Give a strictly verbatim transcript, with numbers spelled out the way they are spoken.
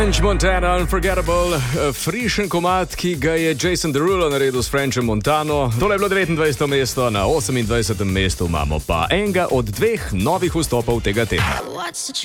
French Montana Unforgettable, frišen komad, ki ga je Jason Derulo naredil s Frenchem Montano. Tole je bilo devetindvajseto mesto, na osemindvajsetem mestu imamo pa enega od dveh novih vstopov tega tedna.